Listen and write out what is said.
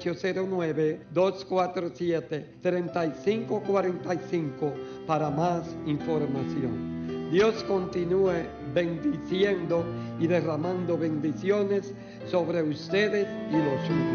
809-247-3545 para más información. Dios continúe bendiciendo y derramando bendiciones sobre ustedes y los suyos.